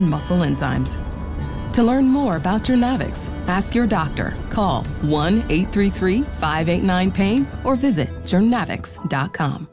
muscle enzymes. To learn more about Journavx, ask your doctor. Call 1-833-589-PAIN or visit journavx.com.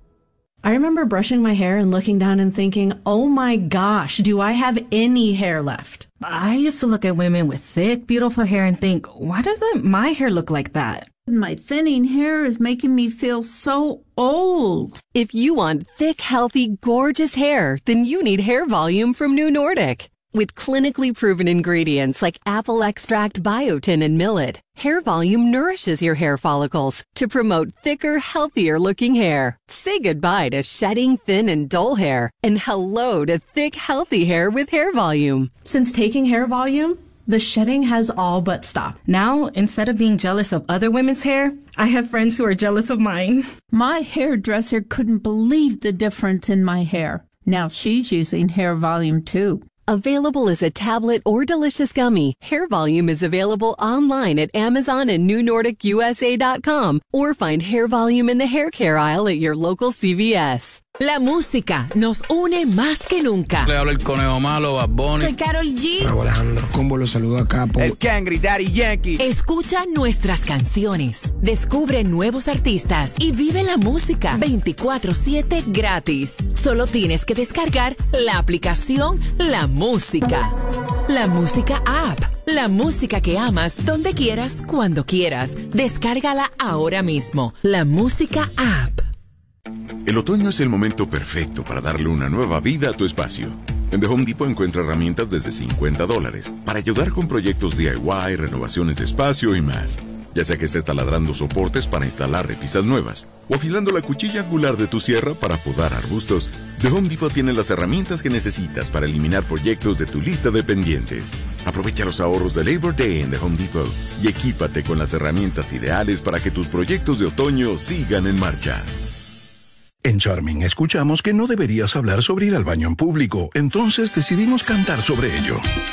I remember brushing my hair and looking down and thinking, oh my gosh, do I have any hair left? I used to look at women with thick, beautiful hair and think, why doesn't my hair look like that? My thinning hair is making me feel so old. If you want thick, healthy, gorgeous hair, then you need Hair Volume from New Nordic. With clinically proven ingredients like apple extract, biotin, and millet, Hair Volume nourishes your hair follicles to promote thicker, healthier-looking hair. Say goodbye to shedding, thin, and dull hair, and hello to thick, healthy hair with Hair Volume. Since taking Hair Volume, the shedding has all but stopped. Now, instead of being jealous of other women's hair, I have friends who are jealous of mine. My hairdresser couldn't believe the difference in my hair. Now she's using Hair Volume too. Available as a tablet or delicious gummy, Hair Volume is available online at Amazon and NewNordicUSA.com or find Hair Volume in the hair care aisle at your local CVS. La música nos une más que nunca. Le habla el conejo malo, Bad Bunny. Soy Karol G. Alejandro, ¿cómo lo saluda acá? El Kangri, Daddy Yankee. Escucha nuestras canciones, descubre nuevos artistas y vive la música 24/7 gratis. Solo tienes que descargar la aplicación La Música. La Música App. La música que amas donde quieras, cuando quieras. Descárgala ahora mismo. La Música App. El otoño es el momento perfecto para darle una nueva vida a tu espacio. En The Home Depot encuentra herramientas desde $50 para ayudar con proyectos DIY, renovaciones de espacio y más. Ya sea que estés taladrando soportes para instalar repisas nuevas o afilando la cuchilla angular de tu sierra para podar arbustos, The Home Depot tiene las herramientas que necesitas para eliminar proyectos de tu lista de pendientes. Aprovecha los ahorros de Labor Day en The Home Depot y equípate con las herramientas ideales para que tus proyectos de otoño sigan en marcha. En Charming escuchamos que no deberías hablar sobre ir al baño en público, entonces decidimos cantar sobre ello.